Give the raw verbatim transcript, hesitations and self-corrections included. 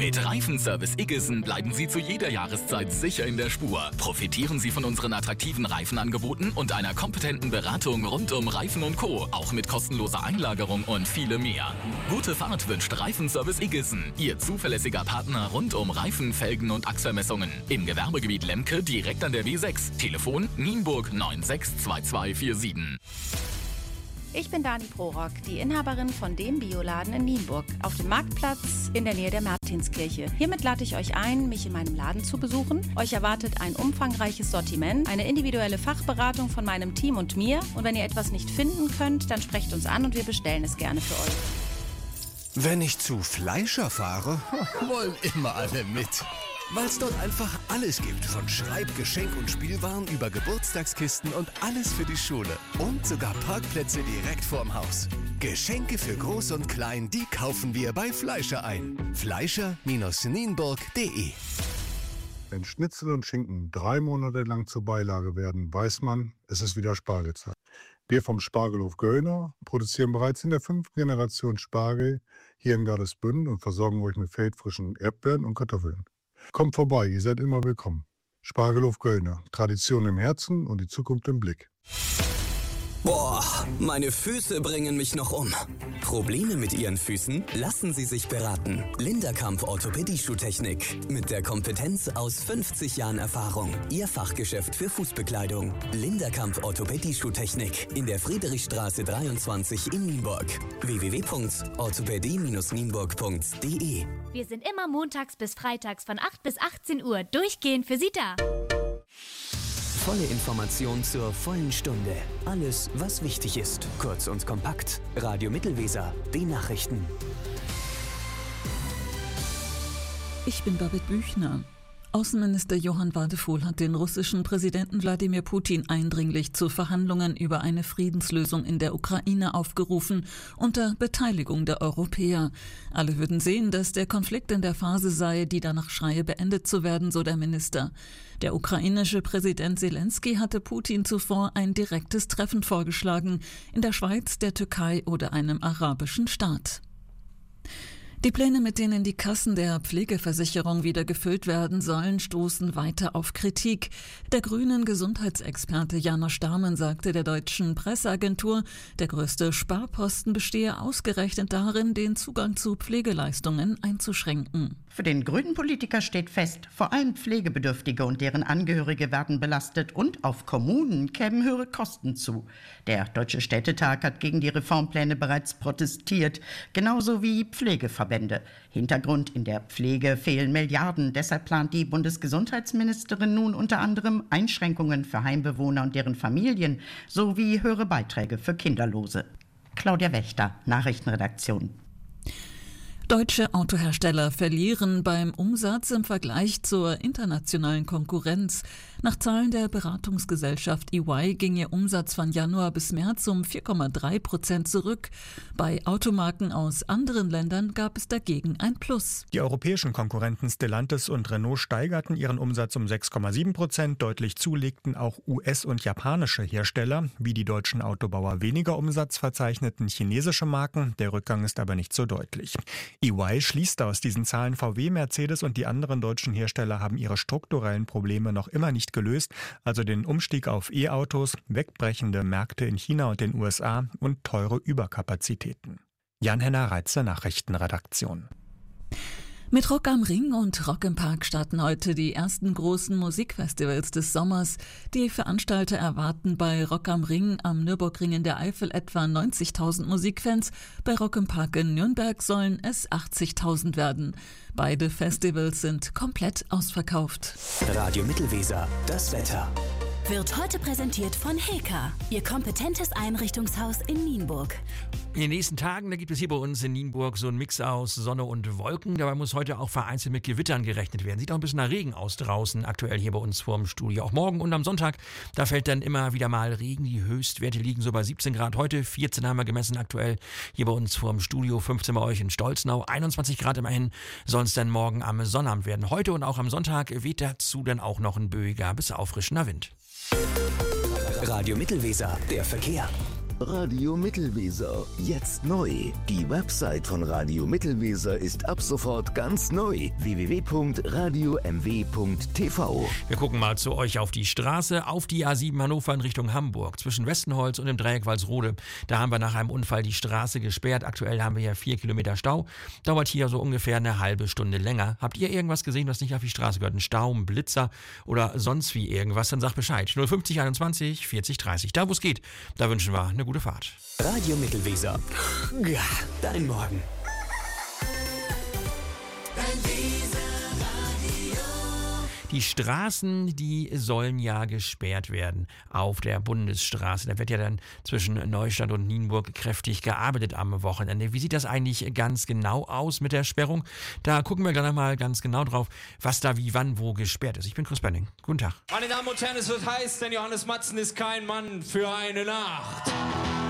Mit Reifenservice Iggesen bleiben Sie zu jeder Jahreszeit sicher in der Spur. Profitieren Sie von unseren attraktiven Reifenangeboten und einer kompetenten Beratung rund um Reifen und Co. Auch mit kostenloser Einlagerung und viele mehr. Gute Fahrt wünscht Reifenservice Iggesen, Ihr zuverlässiger Partner rund um Reifen, Felgen und Achsvermessungen. Im Gewerbegebiet Lemke direkt an der W sechs. Telefon Nienburg neun sechs zwei zwei vier sieben. Ich bin Dani Prorock, die Inhaberin von dem Bioladen in Nienburg, auf dem Marktplatz in der Nähe der Martinskirche. Hiermit lade ich euch ein, mich in meinem Laden zu besuchen. Euch erwartet ein umfangreiches Sortiment, eine individuelle Fachberatung von meinem Team und mir. Und wenn ihr etwas nicht finden könnt, dann sprecht uns an und wir bestellen es gerne für euch. Wenn ich zu Fleischer fahre, wollen immer alle mit. Weil es dort einfach alles gibt, von Schreib-, Geschenk- und Spielwaren über Geburtstagskisten und alles für die Schule. Und sogar Parkplätze direkt vorm Haus. Geschenke für Groß und Klein, die kaufen wir bei Fleischer ein. Fleischer Nienburg punkt de. Wenn Schnitzel und Schinken drei Monate lang zur Beilage werden, weiß man, es ist wieder Spargelzeit. Wir vom Spargelhof Göllner produzieren bereits in der fünften Generation Spargel hier in Gardesbünden und versorgen euch mit feldfrischen Erdbeeren und Kartoffeln. Kommt vorbei, ihr seid immer willkommen. Spargelhof Göllner, Tradition im Herzen und die Zukunft im Blick. Boah, meine Füße bringen mich noch um. Probleme mit Ihren Füßen? Lassen Sie sich beraten. Linderkamp Orthopädie-Schuhtechnik. Mit der Kompetenz aus fünfzig Jahren Erfahrung. Ihr Fachgeschäft für Fußbekleidung. Linderkamp Orthopädie-Schuhtechnik. In der Friedrichstraße dreiundzwanzig in Nienburg. w w w punkt orthopädie Bindestrich nienburg punkt de. Wir sind immer montags bis freitags von acht bis achtzehn Uhr durchgehend für Sie da. Volle Information zur vollen Stunde. Alles, was wichtig ist. Kurz und kompakt. Radio Mittelweser, die Nachrichten. Ich bin Babette Büchner. Außenminister Johann Wadephol hat den russischen Präsidenten Wladimir Putin eindringlich zu Verhandlungen über eine Friedenslösung in der Ukraine aufgerufen, unter Beteiligung der Europäer. Alle würden sehen, dass der Konflikt in der Phase sei, die danach schreie, beendet zu werden, so der Minister. Der ukrainische Präsident Zelensky hatte Putin zuvor ein direktes Treffen vorgeschlagen, in der Schweiz, der Türkei oder einem arabischen Staat. Die Pläne, mit denen die Kassen der Pflegeversicherung wieder gefüllt werden sollen, stoßen weiter auf Kritik. Der grünen Gesundheitsexperte Janosch Dahmen sagte der deutschen Presseagentur, der größte Sparposten bestehe ausgerechnet darin, den Zugang zu Pflegeleistungen einzuschränken. Für den grünen Politiker steht fest, vor allem Pflegebedürftige und deren Angehörige werden belastet und auf Kommunen kämen höhere Kosten zu. Der Deutsche Städtetag hat gegen die Reformpläne bereits protestiert, genauso wie Pflegeverbände. Hintergrund: in der Pflege fehlen Milliarden. Deshalb plant die Bundesgesundheitsministerin nun unter anderem Einschränkungen für Heimbewohner und deren Familien sowie höhere Beiträge für Kinderlose. Claudia Wächter, Nachrichtenredaktion. Deutsche Autohersteller verlieren beim Umsatz im Vergleich zur internationalen Konkurrenz. Nach Zahlen der Beratungsgesellschaft E Y ging ihr Umsatz von Januar bis März um vier Komma drei Prozent zurück. Bei Automarken aus anderen Ländern gab es dagegen ein Plus. Die europäischen Konkurrenten Stellantis und Renault steigerten ihren Umsatz um sechs Komma sieben Prozent. Deutlich zulegten auch U S- und japanische Hersteller. Wie die deutschen Autobauer weniger Umsatz verzeichneten chinesische Marken. Der Rückgang ist aber nicht so deutlich. E Y schließt aus diesen Zahlen, V W, Mercedes und die anderen deutschen Hersteller haben ihre strukturellen Probleme noch immer nicht gelöst, also den Umstieg auf E-Autos, wegbrechende Märkte in China und den U S A und teure Überkapazitäten. Jan-Henner Reitze, Nachrichtenredaktion. Mit Rock am Ring und Rock im Park starten heute die ersten großen Musikfestivals des Sommers. Die Veranstalter erwarten bei Rock am Ring am Nürburgring in der Eifel etwa neunzigtausend Musikfans. Bei Rock im Park in Nürnberg sollen es achtzigtausend werden. Beide Festivals sind komplett ausverkauft. Radio Mittelweser, das Wetter. Wird heute präsentiert von Heka, Ihr kompetentes Einrichtungshaus in Nienburg. In den nächsten Tagen, da gibt es hier bei uns in Nienburg so einen Mix aus Sonne und Wolken. Dabei muss heute auch vereinzelt mit Gewittern gerechnet werden. Sieht auch ein bisschen nach Regen aus draußen, aktuell hier bei uns vorm Studio. Auch morgen und am Sonntag, da fällt dann immer wieder mal Regen. Die Höchstwerte liegen so bei siebzehn Grad heute. vierzehn haben wir gemessen aktuell hier bei uns vorm Studio. fünfzehn bei euch in Stolznau. einundzwanzig Grad immerhin soll es dann morgen am Sonnabend werden. Heute und auch am Sonntag weht dazu dann auch noch ein böiger bis auffrischender Wind. Radio Mittelweser, der Verkehr. Radio Mittelweser. Jetzt neu. Die Website von Radio Mittelweser ist ab sofort ganz neu. w w w punkt radio m w punkt t v. Wir gucken mal zu euch auf die Straße, auf die A sieben Hannover in Richtung Hamburg. Zwischen Westenholz und dem Dreieck Walsrode. Da haben wir nach einem Unfall die Straße gesperrt. Aktuell haben wir ja vier Kilometer Stau. Dauert hier so ungefähr eine halbe Stunde länger. Habt ihr irgendwas gesehen, was nicht auf die Straße gehört? Ein Stau, ein Blitzer oder sonst wie irgendwas? Dann sagt Bescheid. null fünfzig einundzwanzig vierzig dreißig. Da wo es geht, da wünschen wir eine gute Fahrt. Radio Mittelweser. Ja, dein Morgen. Die Straßen, die sollen ja gesperrt werden auf der Bundesstraße. Da wird ja dann zwischen Neustadt und Nienburg kräftig gearbeitet am Wochenende. Wie sieht das eigentlich ganz genau aus mit der Sperrung? Da gucken wir gleich nochmal ganz genau drauf, was da wie, wann, wo gesperrt ist. Ich bin Chris Benning. Guten Tag. Meine Damen und Herren, es wird heiß, denn Johannes Matzen ist kein Mann für eine Nacht.